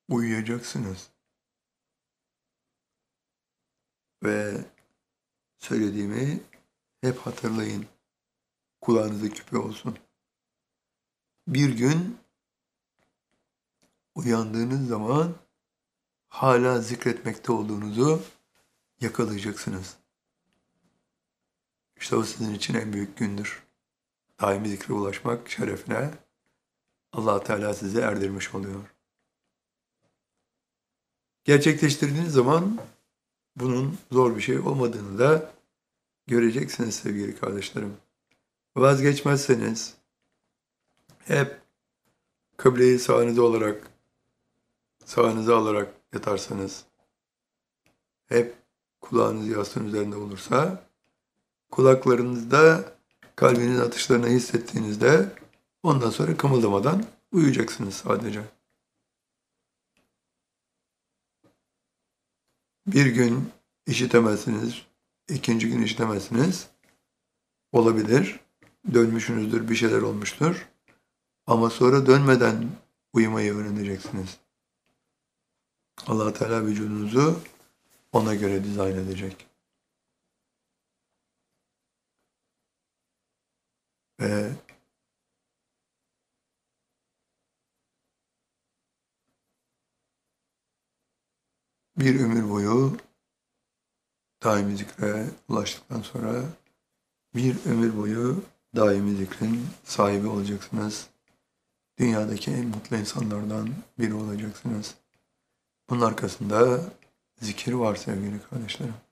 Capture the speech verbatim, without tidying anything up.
uyuyacaksınız. Ve söylediğimi hep hatırlayın. Kulağınızda küpe olsun. Bir gün uyandığınız zaman hala zikretmekte olduğunuzu yakalayacaksınız. İşte o sizin için en büyük gündür. Daimi zikre ulaşmak şerefine Allah Teala sizi erdirmiş oluyor. Gerçekleştirdiğiniz zaman bunun zor bir şey olmadığını da göreceksiniz sevgili kardeşlerim. Vazgeçmezseniz hep kıbleyi sağınıza olarak, sağınıza alarak yatarsanız, hep kulağınız yastığın üzerinde olursa, kulaklarınızda kalbinin atışlarını hissettiğinizde ondan sonra kımıldamadan uyuyacaksınız sadece. Bir gün işitemezsiniz, ikinci gün işitemezsiniz. Olabilir, dönmüşsünüzdür, bir şeyler olmuştur. Ama sonra dönmeden uyumayı öğreneceksiniz. Allah Teala vücudunuzu ona göre dizayn edecek. Ve bir ömür boyu daimi zikre ulaştıktan sonra bir ömür boyu daimi zikrin sahibi olacaksınız. Dünyadaki en mutlu insanlardan biri olacaksınız. Bunun arkasında zikir var sevgili kardeşlerim.